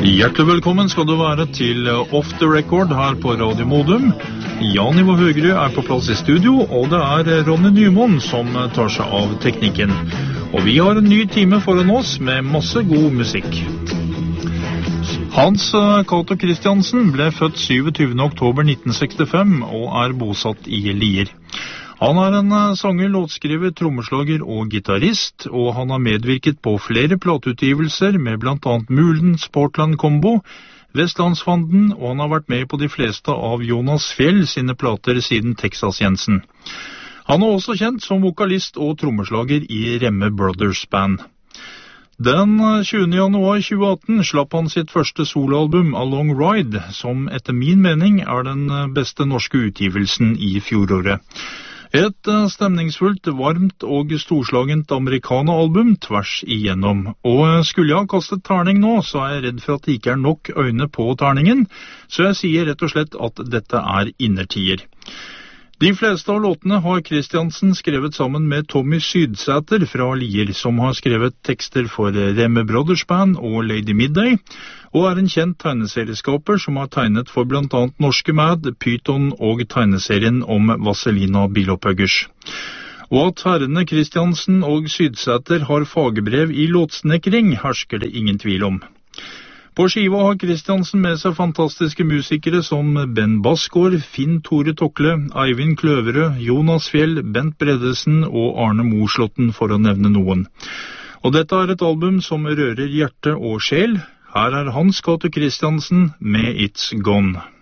Hjertelig velkommen skal du være til Off the Record her på Radio Modum. Jan Ivo Høgerud på plass i studio, og det Ronny Nymoen som tar seg av teknikken. Og vi har en ny time foran oss med masse god musikk. Hans Cato Christiansen ble født 27. oktober 1965 og bosatt i Lier. Han en sanger, låtskriver, trommeslager og gitarist, og han har medvirket på flere plateutgivelser med blant annet Mulens Portland Combo, Vestlandsfanden, og han har vært med på de fleste av Jonas Fjell sine plater siden Texas Jensen. Han også kjent som vokalist og trommeslager i Remme Brothers Band. Den 20. januar 2018 slapp han sitt første soloalbum, A Long Ride, som etter min mening den beste norske utgivelsen i fjoråret. Et stemningsfullt, varmt og storslagent americana-album tvers igjennom. Og skulle jeg ha kastet terning nå, så jeg redd for at det ikke nok øyne på terningen, så jeg sier rett og slett at dette innertier. De fleste av låtene har Christiansen skrevet sammen med Tommy Sydsæter fra Lier, som har skrevet tekster for Remme Brothers Band og Lady Midday, og en kjent tegneserieskaper som har tegnet for blant annet Norske Mad, Python og tegneserien om Vaselina Bilopphøggers. Og at herrene Christiansen og Sydsæter har fagbrev i låtsnekring, hersker det ingen tvil om. På skiva har Christiansen med seg fantastiske musikere som Ben Basgaard, Finn Tore Tokle, Eivind Kløverød, Jonas Fjell, Bent Breddesen og Arne Moslåtten, for å nevne noen. Og dette et album som rører hjerte og sjel. Her Hans Cato Christiansen med It's Gone.